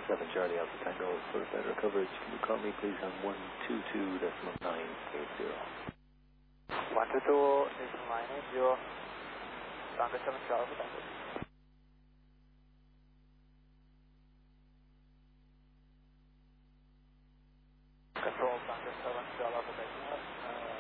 7 Charlie Alpha Tango, for better coverage, can you call me please on 122.980? 122.980, Tango 7 Charlie Alpha Tango.